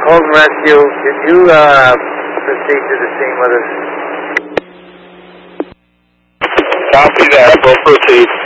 Holden Rescue, did you proceed to the scene with us? Copy that. We'll proceed.